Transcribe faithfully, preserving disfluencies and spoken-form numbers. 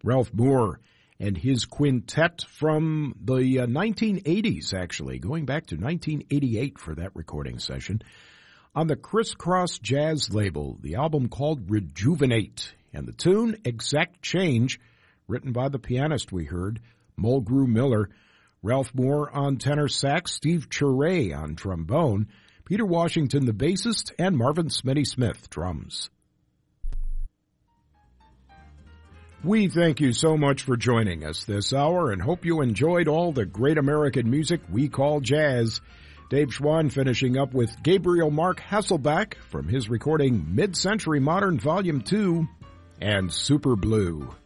Ralph Moore and his quintet from the uh, nineteen eighties, actually, going back to nineteen eighty-eight for that recording session, on the Crisscross Jazz label, the album called Rejuvenate, and the tune, Exact Change, written by the pianist we heard, Mulgrew Miller, Ralph Moore on tenor sax, Steve Cherray on trombone, Peter Washington the bassist, and Marvin Smitty Smith drums. We thank you so much for joining us this hour and hope you enjoyed all the great American music we call jazz. Dave Schwann finishing up with Gabriel Mark Hasselback from his recording Mid-Century Modern Volume two and Super Blue.